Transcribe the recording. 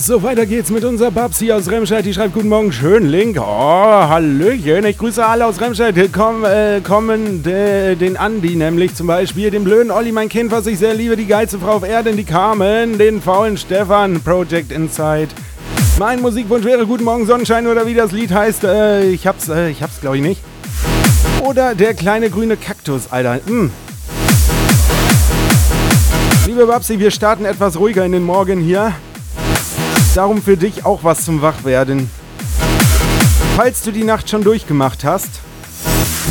So, weiter geht's mit unserer Babsi aus Remscheid. Die schreibt: Guten Morgen, schön Link. Oh, Hallöchen. Ich grüße alle aus Remscheid. Kommen den Andi, nämlich zum Beispiel, den blöden Olli, mein Kind, was ich sehr liebe, die geilste Frau auf Erden, die Carmen, den faulen Stefan, Project Inside. Mein Musikwunsch wäre Guten Morgen Sonnenschein oder wie das Lied heißt. Ich hab's glaube ich nicht. Oder der kleine grüne Kaktus, Alter. Liebe Babsi, wir starten etwas ruhiger in den Morgen hier. Darum für dich auch was zum Wachwerden. Falls du die Nacht schon durchgemacht hast,